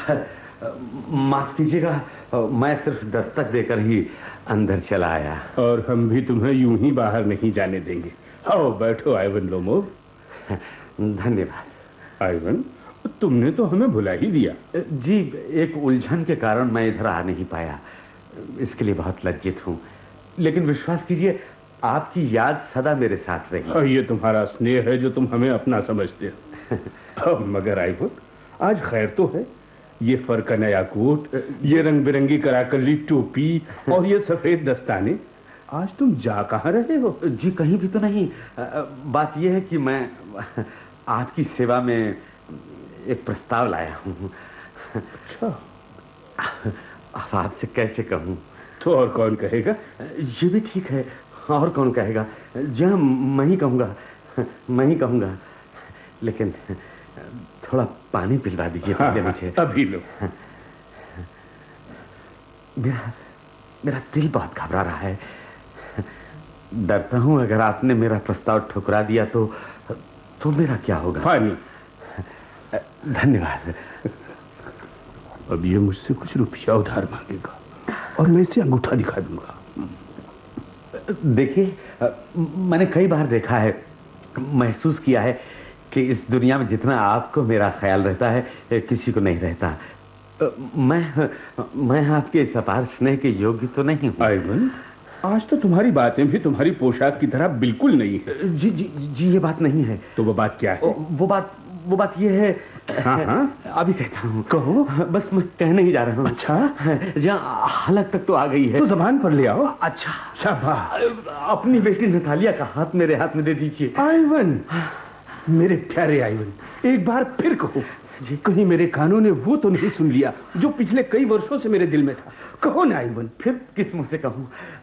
माफ कीजिएगा, मैं सिर्फ दस्तक देकर ही अंदर चला आया। और हम भी तुम्हें यूं ही बाहर नहीं जाने देंगे। आओ बैठो आइवन लोमोव। धन्यवाद। आइवन, तुमने तो हमें भुला ही दिया। जी, एक उलझन के कारण मैं इधर आ नहीं पाया, इसके लिए बहुत लज्जित हूँ। लेकिन विश्वास कीजिए, आपकी याद सदा मेरे साथ रही। ये तुम्हारा स्नेह है जो तुम हमें अपना समझते हो। मगर आइवन, आज खैर तो है। ये फर का नया कोट, ये रंग बिरंगी कराकली टोपी और ये सफेद दस्ताने, आज तुम जा कहाँ रहे हो? जी कहीं भी तो नहीं। बात यह है कि मैं आपकी सेवा में एक प्रस्ताव लाया हूँ। अच्छा, अब आपसे कैसे कहूँ? तो और कौन कहेगा? ये भी ठीक है, और कौन कहेगा? जहाँ मैं ही कहूँगा। लेकिन थोड़ा पानी पिलवा दीजिए पहले मुझे। अभी लो। मेरा दिल बहुत घबरा रहा है। डरता हूँ अगर आपने मेरा प्रस्ताव ठुकरा दिया तो मेरा क्या होगा? पानी। धन्यवाद। अब ये मुझसे कुछ रुपया उधार मांगेगा और मैं इसे अंगूठा दिखा दूंगा। देखिए, मैंने कई बार देखा है, महसूस किया है कि इस दुनिया में जितना आपको मेरा ख्याल रहता है किसी को नहीं रहता। मैं आपके इस अपार स्नेह के योग्य तो नहीं हूँ। आइवन, आज तो तुम्हारी बातें भी तुम्हारी पोशाक की तरह बिल्कुल नहीं है। जी, ये बात नहीं है। तो वो बात क्या है? वो बात ये है। हाँ, अभी कहता हूँ। कहो। बस मैं कहने ही जा रहा हूँ। अच्छा, जहाँ हलक तक तो आ गई है। तो जबान पर ले आओ। अच्छा, शाबाश। अपनी बेटी नतालिया का हाथ मेरे हाथ में दे दीजिए। आइवन, मेरे प्यारे आइवन, एक बार फिर कहो। जी, कहीं मेरे कानों ने वो तो नहीं सुन लिया जो पिछले कई वर्षों से मेरे दिल में था? कहो ना आइवन। फिर किस मुंह से कहूँ?